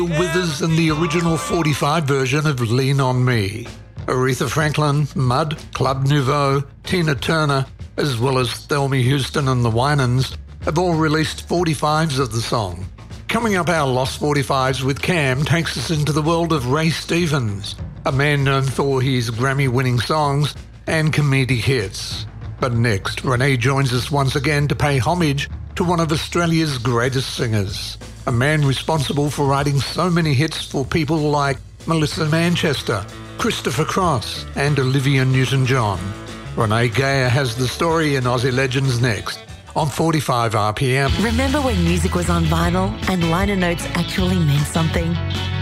Withers and the original 45 version of Lean On Me. Aretha Franklin, Mud, Club Nouveau, Tina Turner, as well as Thelma Houston and the Winans have all released 45s of the song. Coming up, our Lost 45s with Cam takes us into the world of Ray Stevens, a man known for his Grammy-winning songs and comedic hits. But next, Renee joins us once again to pay homage to one of Australia's greatest singers, a man responsible for writing so many hits for people like Melissa Manchester, Christopher Cross and Olivia Newton-John. Renee Geyer has the story in Aussie Legends next on 45 RPM. Remember when music was on vinyl and liner notes actually meant something?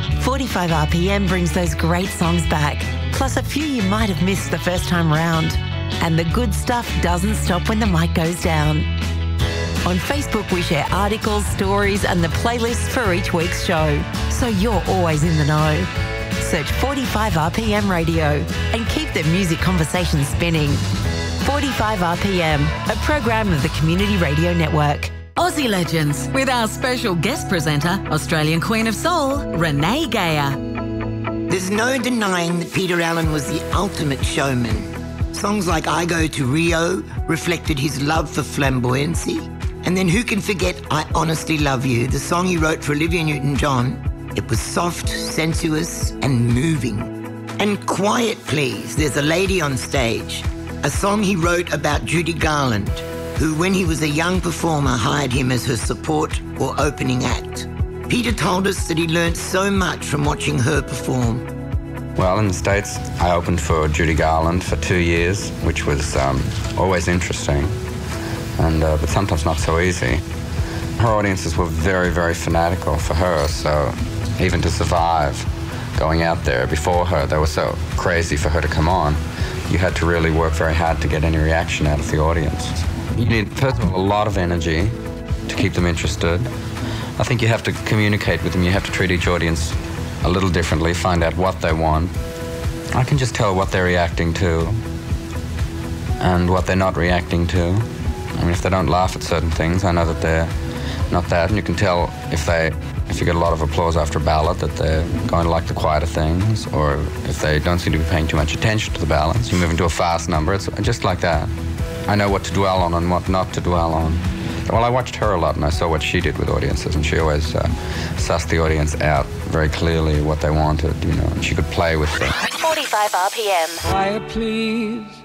45 RPM brings those great songs back, plus a few you might have missed the first time round. And the good stuff doesn't stop when the mic goes down. On Facebook, we share articles, stories and the playlists for each week's show, so you're always in the know. Search 45 RPM Radio and keep the music conversation spinning. 45 RPM, a program of the Community Radio Network. Aussie Legends, with our special guest presenter, Australian Queen of Soul, Renee Geyer. There's no denying that Peter Allen was the ultimate showman. Songs like I Go to Rio reflected his love for flamboyancy. And then who can forget I Honestly Love You, the song he wrote for Olivia Newton-John. It was soft, sensuous and moving. And Quiet Please, There's a Lady on Stage, a song he wrote about Judy Garland, who when he was a young performer hired him as her support or opening act. Peter told us that he learnt so much from watching her perform. Well, in the States, I opened for Judy Garland for 2 years, which was always interesting, and but sometimes not so easy. Her audiences were very, very fanatical for her, so even to survive going out there before her, they were so crazy for her to come on. You had to really work very hard to get any reaction out of the audience. You need, first of all, a lot of energy to keep them interested. I think you have to communicate with them. You have to treat each audience a little differently, find out what they want. I can just tell what they're reacting to and what they're not reacting to. I mean, if they don't laugh at certain things, I know that they're not that. And you can tell if you get a lot of applause after a ballad, that they're going to like the quieter things, or if they don't seem to be paying too much attention to the ballads. You move into a fast number, it's just like that. I know what to dwell on and what not to dwell on. Well, I watched her a lot and I saw what she did with audiences, and she always sussed the audience out very clearly what they wanted, you know, and she could play with them. 45 RPM. Quiet please,